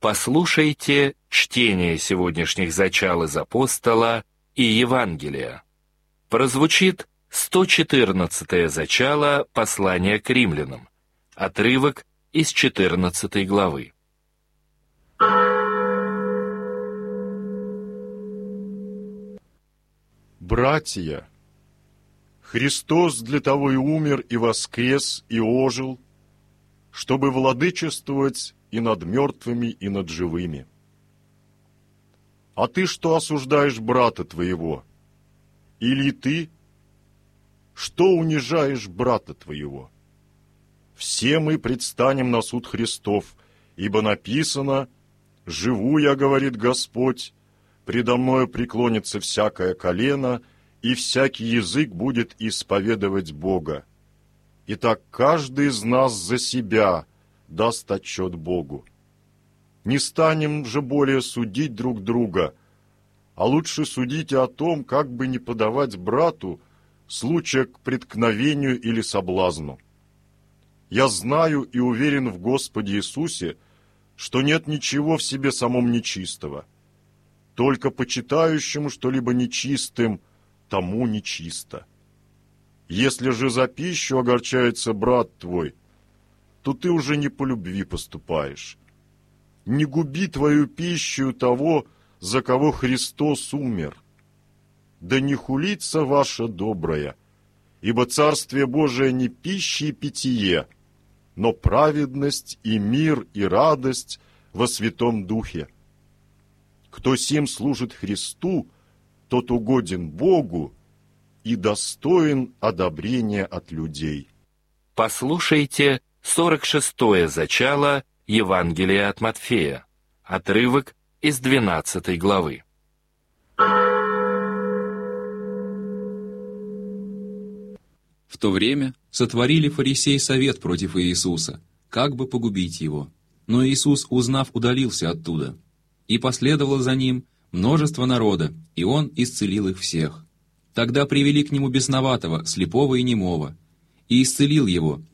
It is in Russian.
Послушайте чтение сегодняшних зачал из апостола и Евангелия. Прозвучит 114-е зачало послания к римлянам, отрывок из 14 главы. Братья, Христос для того и умер, и воскрес, и ожил, чтобы владычествовать и над мертвыми, и над живыми. А ты что осуждаешь брата твоего? Или ты, что унижаешь брата твоего? Все мы предстанем на суд Христов, ибо написано: «Живу я, говорит Господь, предо мною преклонится всякое колено, и всякий язык будет исповедовать Бога. Итак, каждый из нас за себя даст отчет Богу. Не станем же более судить друг друга, а лучше судите о том, как бы не подавать брату случая к преткновению или соблазну. Я знаю и уверен в Господе Иисусе, что нет ничего в себе самом нечистого. Только почитающему что-либо нечистым, тому нечисто. Если же за пищу огорчается брат твой, то ты уже не по любви поступаешь. Не губи твою пищу того, за кого Христос умер. Да не хулится ваше доброе, ибо Царствие Божие не пища и питье, но праведность и мир и радость во Святом Духе. Кто сим служит Христу, тот угоден Богу и достоин одобрения от людей. Послушайте 46-е зачало Евангелия от Матфея, отрывок из 12 главы. В то время сотворили фарисеи совет против Иисуса, как бы погубить его. Но Иисус, узнав, удалился оттуда. И последовало за ним множество народа, и он исцелил их всех. Тогда привели к нему бесноватого, слепого и немого, и исцелил его,